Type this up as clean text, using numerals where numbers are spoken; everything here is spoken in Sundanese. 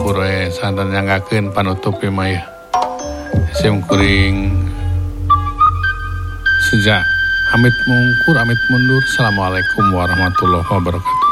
sampur santan nyanggakeun panutup ieu mah ya. Sim kuring sejak amit mungkur amit mundur. Assalamualaikum warahmatullahi wabarakatuh.